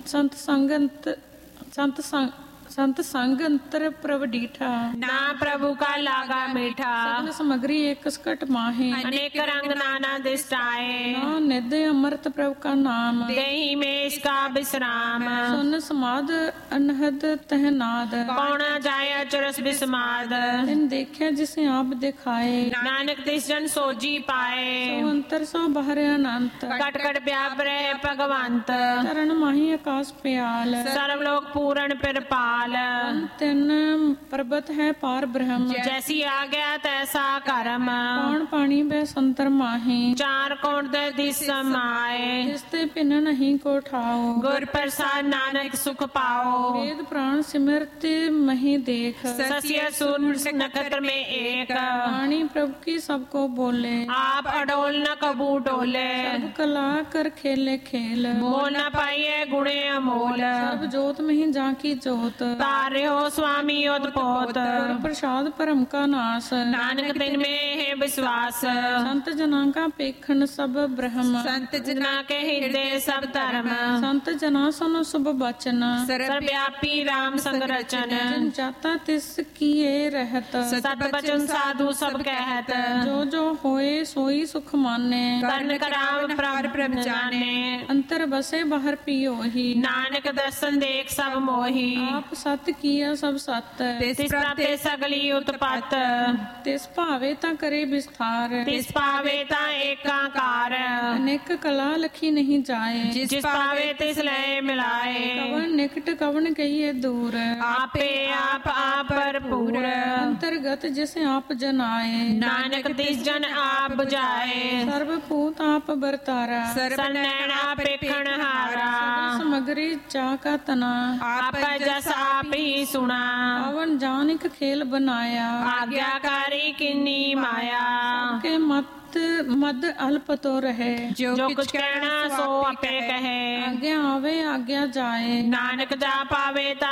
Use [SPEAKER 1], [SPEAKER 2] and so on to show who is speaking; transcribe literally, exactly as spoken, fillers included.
[SPEAKER 1] ਸੰਤ ਸੰਗਤ ਸੰਤ ਸੰਗ संत संग अंतर प्रभ डीठा,
[SPEAKER 2] ना प्रभु का लागा मीठा।
[SPEAKER 1] सगल समग्री एक सकट माहे,
[SPEAKER 2] अनेक रंग नाना दिष्टाए।
[SPEAKER 1] ना निध अमृत प्रभु का नाम,
[SPEAKER 2] देहि में इसका विश्राम।
[SPEAKER 1] सुन समाद अनहद तह नाद,
[SPEAKER 2] कौन जाय अचरस विस्माद।
[SPEAKER 1] तिन देखा जिसे आप दिखाए,
[SPEAKER 2] नानक तिस जन सोजी पाए।
[SPEAKER 1] सो अंतर सो बाहर अनंत,
[SPEAKER 2] कट कट व्याप रहे भगवंत।
[SPEAKER 1] चरण माही आकाश प्याल,
[SPEAKER 2] सर्वलोक पूर्ण पिरपाल।
[SPEAKER 1] तिन पर्वत है पार ब्रह्म,
[SPEAKER 2] जैसी आ गया तैसा कर्म।
[SPEAKER 1] कौन पानी बह संतर माही,
[SPEAKER 2] चार कोण दे दिस समाए।
[SPEAKER 1] जिसते पिन नहीं को ठाओ,
[SPEAKER 2] गुर प्रसाद नानक सुख पाओ।
[SPEAKER 1] वेद प्राण सिमरत मही देख,
[SPEAKER 2] सस्य सूर्य नक्षत्र में एक।
[SPEAKER 1] वाणी प्रभु की सबको बोले,
[SPEAKER 2] आप अडोल न कबू डोले।
[SPEAKER 1] सब कला कर खेले खेल,
[SPEAKER 2] मोल न पाइए गुणे अमोल।
[SPEAKER 1] सब जोत में ही झांकी जोत,
[SPEAKER 2] तारे हो स्वामी उतपोत।
[SPEAKER 1] गुर प्रसाद परम का नाश,
[SPEAKER 2] नानक दिन में है विश्वास।
[SPEAKER 1] संत जना का पेखन सब ब्रह्म,
[SPEAKER 2] संत जना के हृदय सब धर्म।
[SPEAKER 1] संत जना सुन शुभ बचन,
[SPEAKER 2] सर्वव्यापी राम संग रचन।
[SPEAKER 1] जिन जाता तिस किए रहत,
[SPEAKER 2] सत बचन साधु सब कहत।
[SPEAKER 1] जो जो होए सोई सुख माने,
[SPEAKER 2] कर्ण कराव प्रार प्रभ जाने।
[SPEAKER 1] अंतर बसे बाहर पियो ही,
[SPEAKER 2] नानक दर्शन देख सब मोही।
[SPEAKER 1] आप सत किया सब सत,
[SPEAKER 2] तिस प्राप्ते सगली उत्पत।
[SPEAKER 1] तिस भावे ता करे विस्तार,
[SPEAKER 2] तिस पावे ता एकाकार।
[SPEAKER 1] अनेक कला लखी नहीं जाए,
[SPEAKER 2] जिस पावे तिस लय मिलाए।
[SPEAKER 1] कवन निकट कवन कहिए दूर,
[SPEAKER 2] आपे आप आप भरपूर।
[SPEAKER 1] अंतर्गत जिसे आप जनाए,
[SPEAKER 2] नानक तिस जन आप बुझाए।
[SPEAKER 1] सर्वभूत आप बरतारा,
[SPEAKER 2] सरनैन आप पेखण हारा।
[SPEAKER 1] समग्री जा का तना,
[SPEAKER 2] आप जस आप ही सुना।
[SPEAKER 1] अवन जानिक खेल बनाया,
[SPEAKER 2] आज्ञाकारी किन्नी माया।
[SPEAKER 1] के मत मद अल्प तो रहे,
[SPEAKER 2] जो कुछ कहना सो आपे कहे।
[SPEAKER 1] आज्ञा आवे आज्ञा जाए,
[SPEAKER 2] नानक जा पावे ता